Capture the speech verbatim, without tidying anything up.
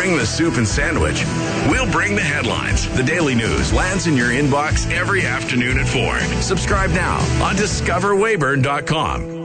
bring the soup and sandwich. We'll bring the headlines. The Daily News lands in your inbox every afternoon at four. Subscribe now on discover weyburn dot com.